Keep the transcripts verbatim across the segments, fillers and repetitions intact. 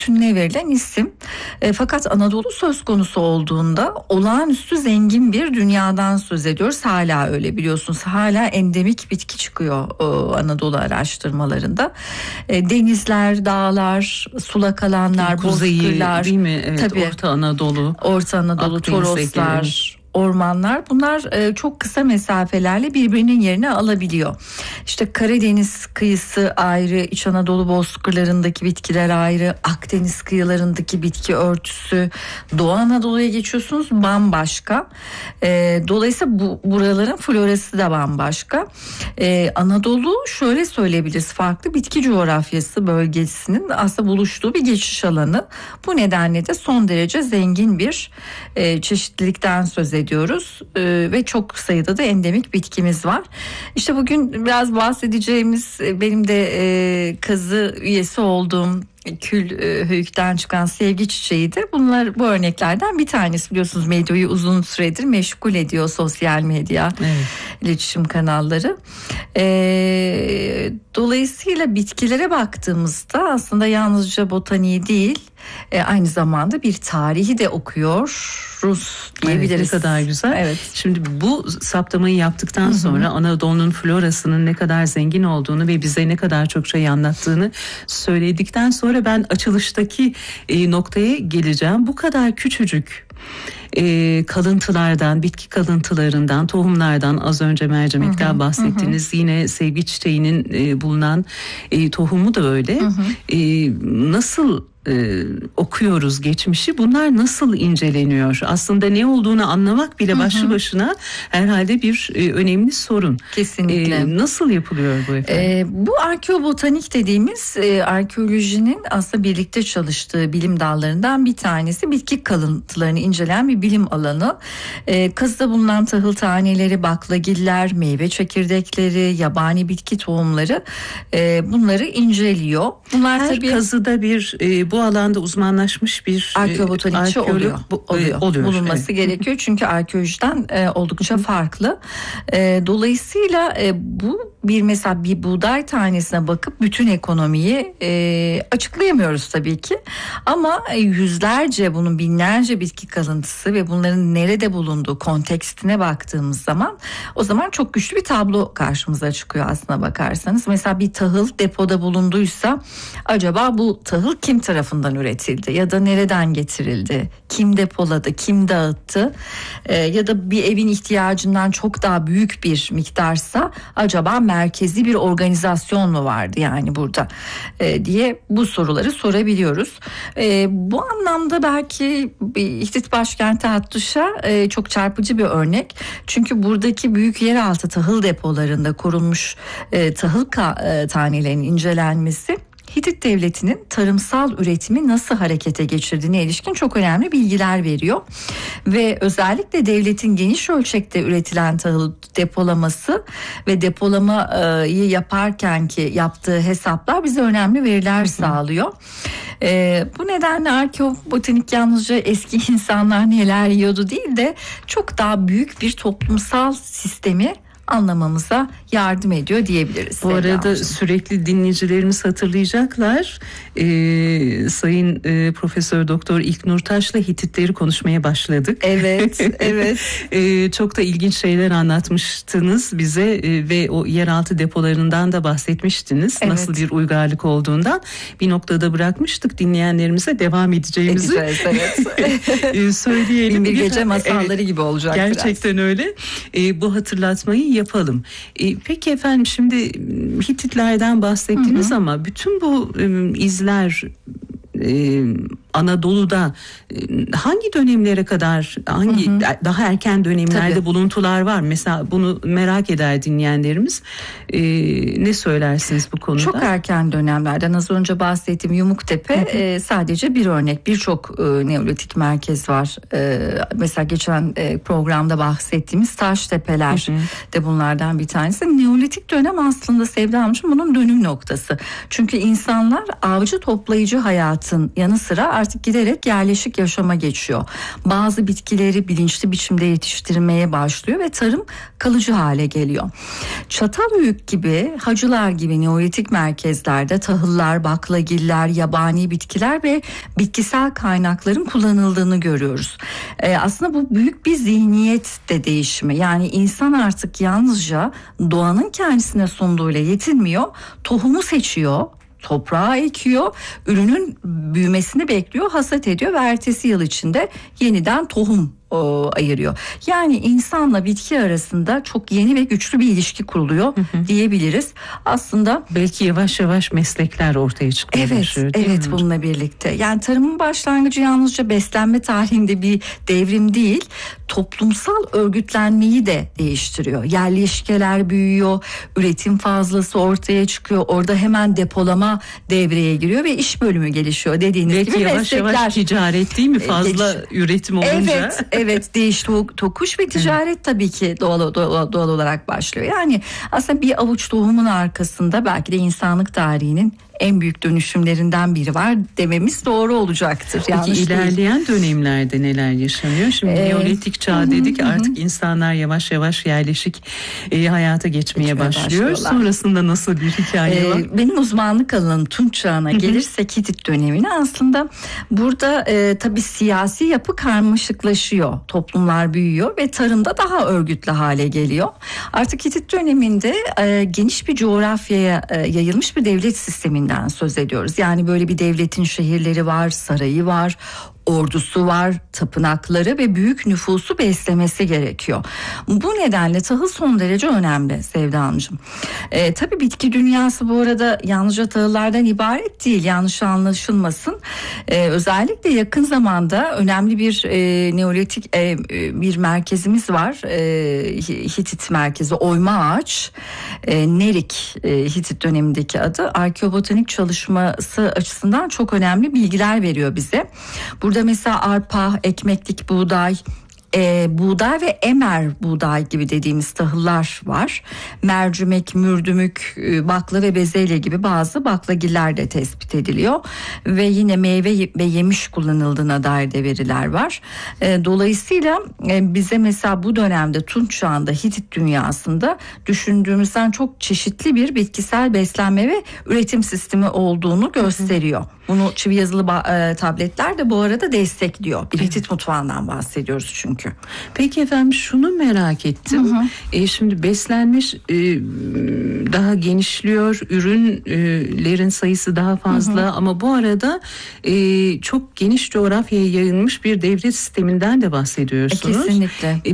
bütününe verilen isim. E, fakat Anadolu söz konusu olduğunda olağanüstü zengin bir dünyadan söz ediyoruz. Hala öyle, biliyorsunuz. Hala endemik bitki çıkıyor o Anadolu araştırmalarında. E, denizler, dağlar, sulak alanlar, Kuzeyi, bozkırlar. değil mi? Evet, Tabii. Orta Anadolu. Orta Anadolu, Akdeniz Toroslar, Ege'leri. ormanlar, bunlar e, çok kısa mesafelerle birbirinin yerini alabiliyor. İşte Karadeniz kıyısı ayrı, İç Anadolu bozkırlarındaki bitkiler ayrı, Akdeniz kıyılarındaki bitki örtüsü, Doğu Anadolu'ya geçiyorsunuz, bambaşka. E, dolayısıyla bu buraların florası da bambaşka. E, Anadolu şöyle söyleyebiliriz, farklı bitki coğrafyası bölgesinin aslında buluştuğu bir geçiş alanı. Bu nedenle de son derece zengin bir e, çeşitlilikten söz ediyoruz. ediyoruz ee, ve çok sayıda da endemik bitkimiz var. İşte bugün biraz bahsedeceğimiz, benim de e, kazı üyesi olduğum Kül e, Höyük'ten çıkan sevgi çiçeğidir. Bunlar bu örneklerden bir tanesi. Biliyorsunuz medyayı uzun süredir meşgul ediyor sosyal medya, evet, iletişim kanalları. E, dolayısıyla bitkilere baktığımızda aslında yalnızca botaniği değil, e, aynı zamanda bir tarihi de okuyoruz diyebiliriz. Evet, ne kadar güzel. Evet. Şimdi bu saptamayı yaptıktan Hı-hı. sonra Anadolu'nun florasının ne kadar zengin olduğunu ve bize ne kadar çok şey anlattığını söyledikten sonra ben açılıştaki e, noktaya geleceğim. Bu kadar küçücük e, kalıntılardan, bitki kalıntılarından, tohumlardan, az önce mercimekten bahsettiniz. Hı hı. Yine sevgi çiçeğinin e, bulunan e, tohumu da öyle. Hı hı. E, nasıl Ee, okuyoruz geçmişi, bunlar nasıl inceleniyor? Aslında ne olduğunu anlamak bile başlı hı hı. başına herhalde bir e, önemli sorun. Kesinlikle. Ee, nasıl yapılıyor bu efendim? Ee, bu arkeobotanik dediğimiz e, arkeolojinin aslında birlikte çalıştığı bilim dallarından bir tanesi. Bitki kalıntılarını inceleyen bir bilim alanı. E, kazıda bulunan tahıl taneleri, baklagiller, meyve çekirdekleri, yabani bitki tohumları, e, bunları inceliyor. Bunlar Her tabii kazıda bir e, bu alanda uzmanlaşmış bir arkeobotanikçi arkeolog oluyor, bu, oluyor. oluyor. bulunması evet. gerekiyor çünkü arkeolojiden e, oldukça farklı. E, dolayısıyla e, bu bir mesela bir buğday tanesine bakıp bütün ekonomiyi e, açıklayamıyoruz tabii ki, ama e, yüzlerce, bunun binlerce bitki kalıntısı ve bunların nerede bulunduğu kontekstine baktığımız zaman o zaman çok güçlü bir tablo karşımıza çıkıyor aslına bakarsanız. Mesela bir tahıl depoda bulunduysa acaba bu tahıl kim tarafından üretildi ya da nereden getirildi, kim depoladı, kim dağıttı, e, ya da bir evin ihtiyacından çok daha büyük bir miktarsa acaba merkezi bir organizasyon mu vardı yani burada e, diye bu soruları sorabiliyoruz. E, bu anlamda belki İhtit Başkenti Hattuş'a e, çok çarpıcı bir örnek. Çünkü buradaki büyük yeraltı tahıl depolarında korunmuş e, tahıl ka- e, tanelerinin incelenmesi Hitit Devleti'nin tarımsal üretimi nasıl harekete geçirdiğine ilişkin çok önemli bilgiler veriyor. Ve özellikle devletin geniş ölçekte üretilen tahıl depolaması ve depolamayı yaparken ki yaptığı hesaplar bize önemli veriler sağlıyor. Ee, bu nedenle arkeobotanik yalnızca eski insanlar neler yiyordu değil de çok daha büyük bir toplumsal sistemi anlamamıza yardım ediyor diyebiliriz. Bu arada Sevda sürekli dinleyicilerimiz hatırlayacaklar. Ee, Sayın e, Profesör Doktor İlknur Taş'la Hititleri konuşmaya başladık. Evet, evet. ee, çok da ilginç şeyler anlatmıştınız bize e, ve o yeraltı depolarından da bahsetmiştiniz. Evet. Nasıl bir uygarlık olduğundan. Bir noktada bırakmıştık, dinleyenlerimize devam edeceğimizi. Edeceğiz, evet. e, söyleyelim. Bir gece masalları evet, gibi olacak. Gerçekten biraz öyle. E, bu hatırlatmayı yapalım. E, peki efendim, şimdi Hititlerden bahsettiniz, hı hı, ama bütün bu e, izler e, Anadolu'da hangi dönemlere kadar, hangi hı hı. daha erken dönemlerde Tabii. buluntular var? Mesela bunu merak eder dinleyenlerimiz. Ee, ne söylersiniz bu konuda? Çok erken dönemlerden, az önce bahsettiğim Yumuktepe e, sadece bir örnek. Birçok e, Neolitik merkez var. E, mesela geçen e, programda bahsettiğimiz Taştepeler hı hı. de bunlardan bir tanesi. Neolitik dönem aslında Sevda Hanımcığım bunun dönüm noktası. Çünkü insanlar avcı toplayıcı hayatın yanı sıra artık giderek yerleşik yaşama geçiyor. Bazı bitkileri bilinçli biçimde yetiştirmeye başlıyor ve tarım kalıcı hale geliyor. Çatalhöyük gibi, Hacılar gibi neolitik merkezlerde tahıllar, baklagiller, yabani bitkiler ve bitkisel kaynakların kullanıldığını görüyoruz. Ee, aslında bu büyük bir zihniyet de değişimi. Yani insan artık yalnızca doğanın kendisine sunduğuyla yetinmiyor, tohumu seçiyor, toprağa ekiyor, ürünün büyümesini bekliyor, hasat ediyor ve ertesi yıl içinde yeniden tohum o, ayırıyor. Yani insanla bitki arasında çok yeni ve güçlü bir ilişki kuruluyor hı hı. diyebiliriz. Aslında belki yavaş yavaş meslekler ortaya çıkıyor. Evet, evet mi? Bununla birlikte. Yani tarımın başlangıcı yalnızca beslenme tarihinde bir devrim değil, toplumsal örgütlenmeyi de değiştiriyor. Yerleşkeler büyüyor, üretim fazlası ortaya çıkıyor. Orada hemen depolama devreye giriyor ve iş bölümü gelişiyor. Dediğiniz belki gibi yavaş meslekler. Yavaş ticaret değil mi? Fazla Geliş... üretim olunca. Evet, evet değiş tokuş ve ticaret evet. tabii ki doğal, doğal, doğal olarak başlıyor. Yani aslında bir avuç tohumun arkasında belki de insanlık tarihinin en büyük dönüşümlerinden biri var dememiz doğru olacaktır. Peki yanlış ilerleyen değil. Dönemlerde neler yaşanıyor? Şimdi ee, Neolitik çağ hı, dedik hı. artık insanlar yavaş yavaş yerleşik e, hayata geçmeye, geçmeye başlıyor. Sonrasında nasıl bir hikaye ee, var? Benim uzmanlık alanım Tunç çağına gelirsek Hitit dönemine aslında burada e, tabii siyasi yapı karmaşıklaşıyor. Toplumlar büyüyor ve tarımda daha örgütlü hale geliyor. Artık Hitit döneminde e, geniş bir coğrafyaya e, yayılmış bir devlet sisteminden söz ediyoruz. Yani böyle bir devletin şehirleri var, sarayı var, ordusu var, tapınakları ve büyük nüfusu beslemesi gerekiyor. Bu nedenle tahıl son derece önemli Sevda Hanımcığım. Ee, tabii bitki dünyası bu arada yalnızca tahıllardan ibaret değil, yanlış anlaşılmasın. Ee, özellikle yakın zamanda önemli bir e, neolitik e, bir merkezimiz var. E, Hitit merkezi, oyma ağaç. E, Nerik e, Hitit dönemindeki adı. Arkeobotanik çalışması açısından çok önemli bilgiler veriyor bize. Bu Burada mesela arpa, ekmeklik buğday, e, buğday ve emer buğday gibi dediğimiz tahıllar var. Mercimek, mürdümük, bakla ve bezelye gibi bazı baklagiller de tespit ediliyor. Ve yine meyve ve yemiş kullanıldığına dair de veriler var. E, dolayısıyla e, bize mesela bu dönemde Tunç çağında Hitit dünyasında düşündüğümüzden çok çeşitli bir bitkisel beslenme ve üretim sistemi olduğunu gösteriyor. Bunu çivi yazılı ba- e, tabletler de bu arada destekliyor. Bir Hitit mutfağından bahsediyoruz çünkü. Peki efendim şunu merak ettim. Hı hı. E, şimdi beslenmiş e, daha genişliyor, ürünlerin sayısı daha fazla hı hı. ama bu arada e, çok geniş coğrafyaya yayılmış bir devlet sisteminden de bahsediyorsunuz. E, kesinlikle. E,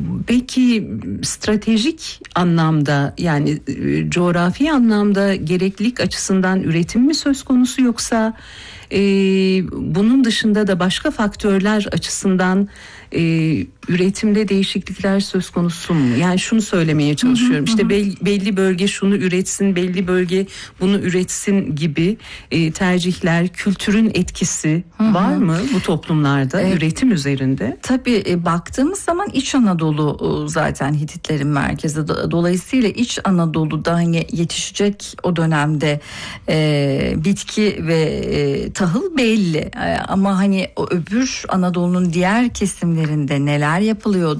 peki stratejik anlamda yani e, coğrafi anlamda gereklilik açısından üretim mi söz konusu yoksa Ee, bunun dışında da başka faktörler açısından e, üretimde değişiklikler söz konusu mu? Yani şunu söylemeye çalışıyorum. Hı hı, işte hı. Belli, belli bölge şunu üretsin, belli bölge bunu üretsin gibi e, tercihler, kültürün etkisi hı hı. var mı bu toplumlarda evet. üretim üzerinde? Tabii e, baktığımız zaman İç Anadolu e, zaten Hititlerin merkezi. Dolayısıyla İç Anadolu'da hani yetişecek o dönemde e, bitki ve e, tahıl belli. E, ama hani o öbür Anadolu'nun diğer kesimlerinde neler yapılıyor?